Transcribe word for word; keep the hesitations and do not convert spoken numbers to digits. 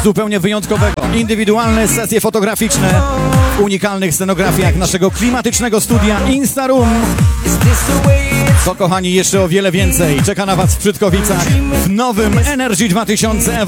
zupełnie wyjątkowego. Indywidualne sesje fotograficzne w unikalnych scenografiach naszego klimatycznego studia Instaroom. To, kochani, jeszcze o wiele więcej czeka na was w Brzydkowicach w nowym Energy dwa tysiące